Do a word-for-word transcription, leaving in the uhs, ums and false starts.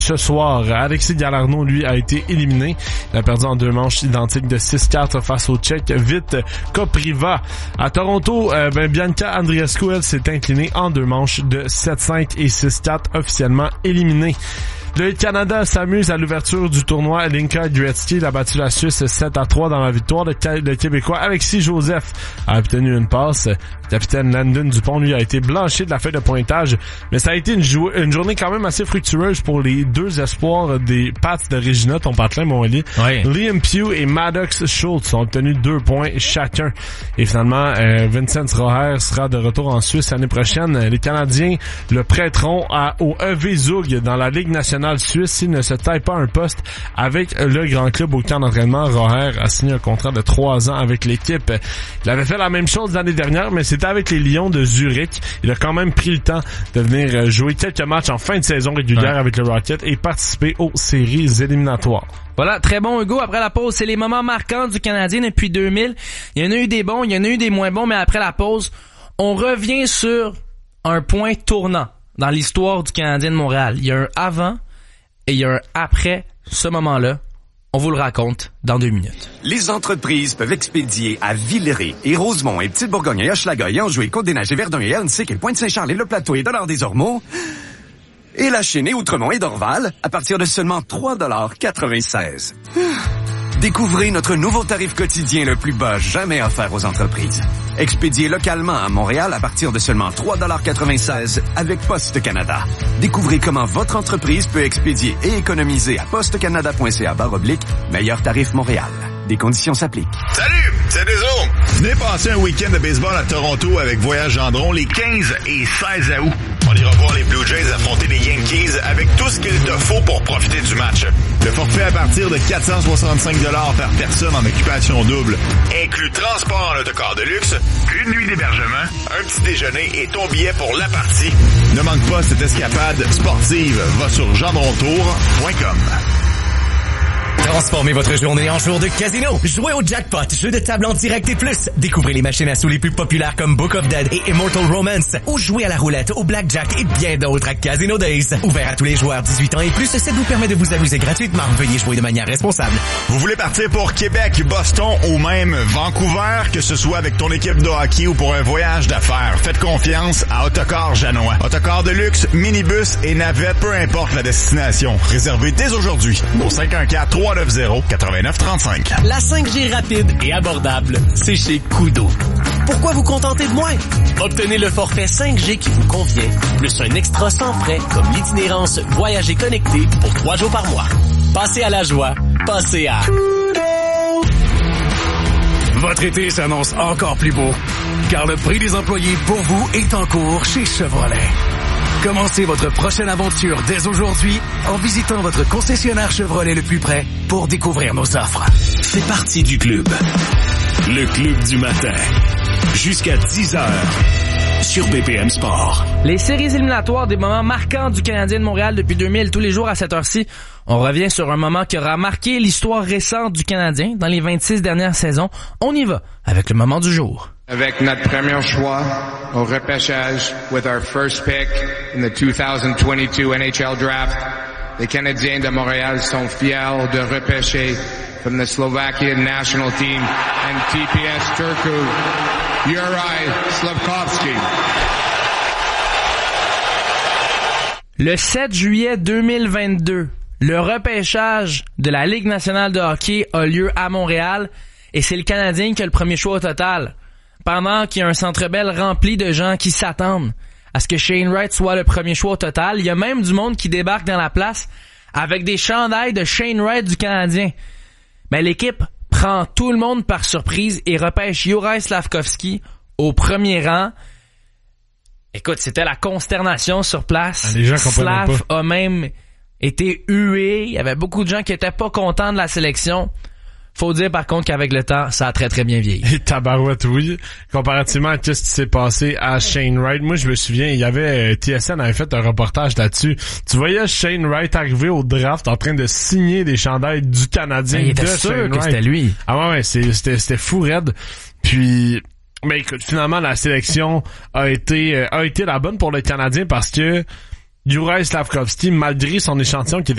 Ce soir, Alexis Galarneau, lui, a été éliminé. Il a perdu en deux manches identiques de six quatre face au Tchèque Vit Kopriva. À Toronto, euh, ben, Bianca Andreescu, elle, s'est inclinée en deux manches de sept cinq et six quatre, officiellement éliminée. Le Canada s'amuse à l'ouverture du tournoi. Linka Gretzky a battu la Suisse sept à trois dans la victoire. Le, le Québécois Alexis Joseph a obtenu une passe. Le capitaine Landon Dupont, lui, a été blanchi de la feuille de pointage. Mais ça a été une, jou- une journée quand même assez fructueuse pour les deux espoirs des Pats de Regina, ton patelin, mon Oli. Oui. Liam Pugh et Maddox Schultz ont obtenu deux points chacun. Et finalement, euh, Vincent Roher sera de retour en Suisse l'année prochaine. Les Canadiens le prêteront à, au E V Zug dans la Ligue nationale suisse s'il ne se taille pas un poste avec le grand club au camp d'entraînement. Roher a signé un contrat de trois ans avec l'équipe. Il avait fait la même chose l'année dernière, mais c'était avec les Lions de Zurich. Il a quand même pris le temps de venir jouer quelques matchs en fin de saison régulière ouais. avec le Rocket et participer aux séries éliminatoires. Voilà, très bon Hugo. Après la pause, c'est les moments marquants du Canadien depuis deux mille. Il y en a eu des bons, il y en a eu des moins bons, mais après la pause, on revient sur un point tournant dans l'histoire du Canadien de Montréal. Il y a un avant et il y a un après ce moment-là. On vous le raconte dans deux minutes. Les entreprises peuvent expédier à Villeray et Rosemont et Petite-Bourgogne et Hochelaga et Anjou et Côte-des-Neiges et Verdun et Elnsick et Pointe-Saint-Charles et Le Plateau et Dollard-des-Ormeaux et La Chine et Outremont et Dorval à partir de seulement trois dollars quatre-vingt-seize. Découvrez notre nouveau tarif quotidien le plus bas jamais offert aux entreprises. Expédié localement à Montréal à partir de seulement trois dollars quatre-vingt-seize avec Poste Canada. Découvrez comment votre entreprise peut expédier et économiser à postecanada.ca barre oblique meilleur tarif Montréal. Des conditions s'appliquent. Salut, c'est Deso. Venez passer un week-end de baseball à Toronto avec Voyage Gendron les quinze et seize août. On ira voir les Blue Jays affronter les Yankees avec tout ce qu'il te faut pour profiter du match. Le forfait à partir de quatre cent soixante-cinq dollars par personne en occupation double. Inclut transport en autocar de luxe, une nuit d'hébergement, un petit déjeuner et ton billet pour la partie. Ne manque pas cette escapade sportive. Va sur gendrontour point com. Transformez votre journée en jour de casino. Jouez au jackpot, jeu de table en direct et plus. Découvrez les machines à sous les plus populaires comme Book of Dead et Immortal Romance. Ou jouez à la roulette, au blackjack et bien d'autres à Casino Days. Ouvert à tous les joueurs dix-huit ans et plus, ça vous permet de vous amuser gratuitement. Veuillez jouer de manière responsable. Vous voulez partir pour Québec, Boston ou même Vancouver, que ce soit avec ton équipe de hockey ou pour un voyage d'affaires, faites confiance à Autocar Janois. Autocar de luxe, minibus et navette, peu importe la destination. Réservez dès aujourd'hui au cinq un quatre, trois neuf zéro, neuf neuf trois cinq. La cinq G rapide et abordable, c'est chez Koodo. Pourquoi vous contenter de moins? Obtenez le forfait cinq G qui vous convient, plus un extra sans frais comme l'itinérance Voyager connecté pour trois jours par mois. Passez à la joie, passez à Koodo. Votre été s'annonce encore plus beau, car le prix des employés pour vous est en cours chez Chevrolet. Commencez votre prochaine aventure dès aujourd'hui en visitant votre concessionnaire Chevrolet le plus près pour découvrir nos offres. Fais partie du club. Le club du matin. Jusqu'à dix heures sur B P M Sport. Les séries éliminatoires des moments marquants du Canadien de Montréal depuis deux mille, tous les jours à cette heure-ci. On revient sur un moment qui aura marqué l'histoire récente du Canadien dans les vingt-six dernières saisons. On y va avec le moment du jour. Avec notre premier choix au repêchage, with our first pick in the two thousand twenty-two N H L Draft, les Canadiens de Montréal sont fiers de repêcher from the Slovakian national team and T P S Turku, Juraj Slafkovský. Le sept juillet deux mille vingt-deux, le repêchage de la Ligue nationale de hockey a lieu à Montréal et c'est le Canadien qui a le premier choix au total. Pendant qu'il y a un Centre Bell rempli de gens qui s'attendent à ce que Shane Wright soit le premier choix au total, il y a même du monde qui débarque dans la place avec des chandails de Shane Wright du Canadien. Mais l'équipe prend tout le monde par surprise et repêche Juraj Slafkovský au premier rang. Écoute, c'était la consternation sur place. Ah, les gens Slav pas. a même été hué. Il y avait beaucoup de gens qui étaient pas contents de la sélection. Faut dire par contre qu'avec le temps, ça a très très bien vieilli. Et tabarouette, oui. Comparativement à ce qui s'est passé à Shane Wright, moi je me souviens, il y avait T S N avait fait un reportage là-dessus. Tu voyais Shane Wright arriver au draft en train de signer des chandails du Canadien. Ben, il était de sûr Shane que Wright. c'était lui. Ah ouais, ouais, c'est, c'était, c'était fou raide. Puis, mais écoute, finalement la sélection a été euh, a été la bonne pour le Canadien parce que Juraj Slafkovský, malgré son échantillon qui était